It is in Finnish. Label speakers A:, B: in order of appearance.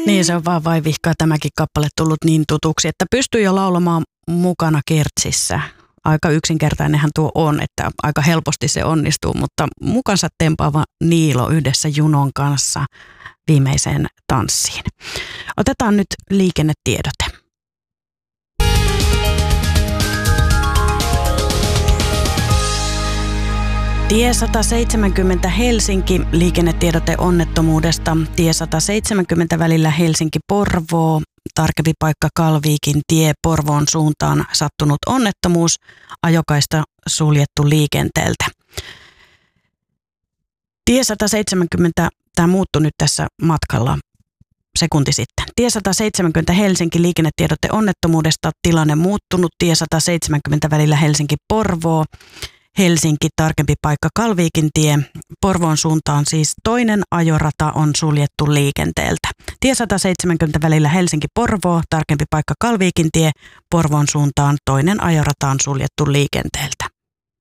A: Niin, se on vaan vaivihkaa tämäkin kappale tullut niin tutuksi, että pystyy jo laulamaan mukana kertsissä. Aika yksinkertainenhan tuo on, että aika helposti se onnistuu, mutta mukansa tempaava Niilo yhdessä Junon kanssa viimeiseen tanssiin. Otetaan nyt liikennetiedote. Tie 170 Helsinki, liikennetiedote onnettomuudesta. Tie 170 välillä Helsinki-Porvoo, tarkempi paikka Kalviikin tie Porvoon suuntaan sattunut onnettomuus, ajokaista suljettu liikenteeltä. Tie 170, tämä muuttui nyt tässä matkalla sekunti sitten. Tie 170 Helsinki, liikennetiedote onnettomuudesta, tilanne muuttunut. Tie 170 välillä Helsinki-Porvoo. Helsinki, tarkempi paikka Kalviikin tie. Porvoon suuntaan siis toinen ajorata on suljettu liikenteeltä. Tie 170 välillä Helsinki-Porvoo, tarkempi paikka Kalviikin tie. Porvoon suuntaan toinen ajorata on suljettu liikenteeltä.